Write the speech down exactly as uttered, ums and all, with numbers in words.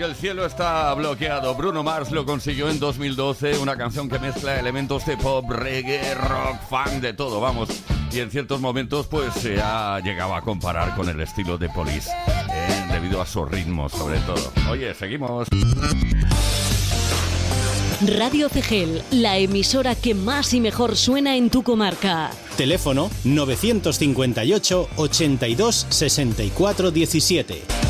el cielo está bloqueado. Bruno Mars lo consiguió en dos mil doce, una canción que mezcla elementos de pop, reggae, rock, funk, de todo, vamos. Y en ciertos momentos pues se ha llegado a comparar con el estilo de Police, eh, debido a sus ritmos sobre todo. Oye, seguimos. Radio Cegel, la emisora que más y mejor suena en tu comarca. Teléfono novecientos cincuenta y ocho, ochenta y dos, sesenta y cuatro diecisiete.